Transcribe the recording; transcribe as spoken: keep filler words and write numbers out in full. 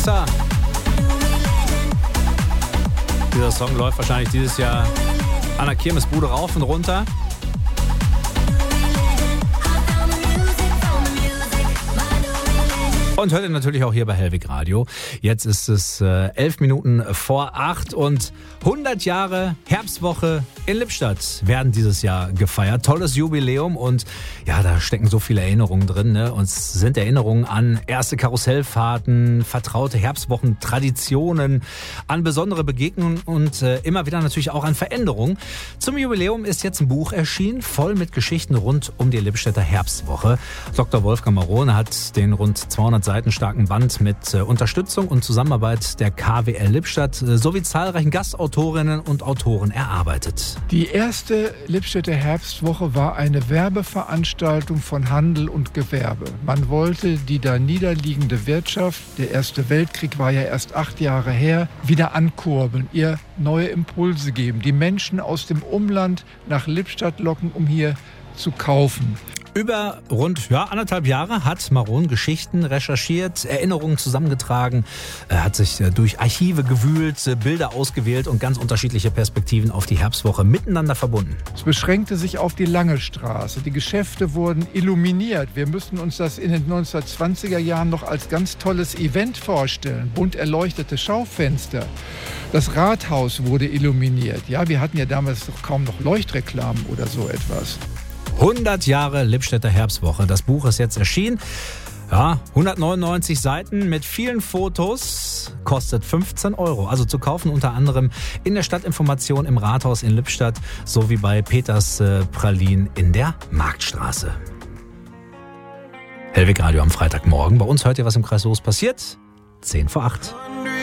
Alexa. Dieser Song läuft wahrscheinlich dieses Jahr an der Kirmesbude rauf und runter. Und hört ihr natürlich auch hier bei Hellwig Radio. Jetzt ist es äh, elf Minuten vor acht und hundert Jahre Herbstwoche in Lippstadt werden dieses Jahr gefeiert. Tolles Jubiläum und ja, da stecken so viele Erinnerungen drin. Ne? Und es sind Erinnerungen an erste Karussellfahrten, vertraute Herbstwochen, Traditionen, an besondere Begegnungen und äh, immer wieder natürlich auch an Veränderungen. Zum Jubiläum ist jetzt ein Buch erschienen, voll mit Geschichten rund um die Lippstädter Herbstwoche. Doktor Wolfgang Marone hat den rund zweihundert Seiten starken Band mit äh, Unterstützung und Zusammenarbeit der K W L Lippstadt äh, sowie zahlreichen Gastautorinnen und Autoren erarbeitet. Die erste Lippstädter Herbstwoche war eine Werbeveranstaltung von Handel und Gewerbe. Man wollte die da niederliegende Wirtschaft, der Erste Weltkrieg war ja erst acht Jahre her, wieder ankurbeln, ihr neue Impulse geben, die Menschen aus dem Umland nach Lippstadt locken, um hier zu kaufen. Über rund ja, anderthalb Jahre hat Marone Geschichten recherchiert, Erinnerungen zusammengetragen, er hat sich durch Archive gewühlt, Bilder ausgewählt und ganz unterschiedliche Perspektiven auf die Herbstwoche miteinander verbunden. Es beschränkte sich auf die Lange Straße. Die Geschäfte wurden illuminiert. Wir müssen uns das in den neunzehnhundertzwanziger Jahren noch als ganz tolles Event vorstellen. Bunt erleuchtete Schaufenster. Das Rathaus wurde illuminiert. Ja, wir hatten ja damals noch kaum noch Leuchtreklamen oder so etwas. hundert Jahre Lippstädter Herbstwoche. Das Buch ist jetzt erschienen. Ja, hundertneunundneunzig Seiten mit vielen Fotos, kostet fünfzehn Euro. Also zu kaufen unter anderem in der Stadtinformation im Rathaus in Lippstadt sowie bei Peters äh, Pralin in der Marktstraße. Hellwig Radio am Freitagmorgen. Bei uns hört ihr, was im Kreis Soest passiert. zehn vor acht.